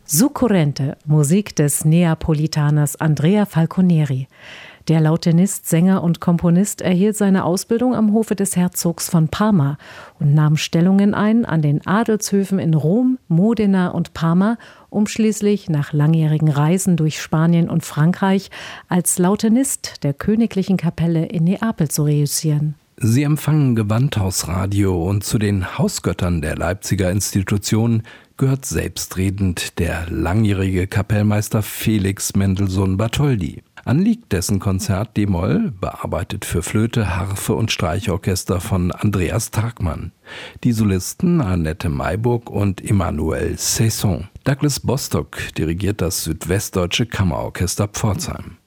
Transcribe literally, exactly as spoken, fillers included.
Succulente, Musik des Neapolitaners Andrea Falconeri. Der Lautenist, Sänger und Komponist erhielt seine Ausbildung am Hofe des Herzogs von Parma und nahm Stellungen ein an den Adelshöfen in Rom, Modena und Parma, um schließlich nach langjährigen Reisen durch Spanien und Frankreich als Lautenist der Königlichen Kapelle in Neapel zu reüssieren. Sie empfangen Gewandhausradio und zu den Hausgöttern der Leipziger Institution gehört selbstredend der langjährige Kapellmeister Felix Mendelssohn Bartholdy. Anliegt dessen Konzert D-Moll, bearbeitet für Flöte, Harfe und Streichorchester von Andreas Tagmann. Die Solisten Annette Mayburg und Emmanuel Cesson. Douglas Bostock dirigiert das Südwestdeutsche Kammerorchester Pforzheim.